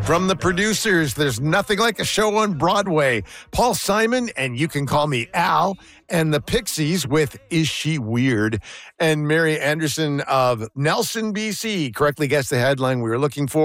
From the producers, there's nothing like a show on Broadway. Paul Simon and You Can Call Me Al, and the Pixies with Is She Weird? And Mary Anderson of Nelson, BC correctly guessed the headline we were looking for.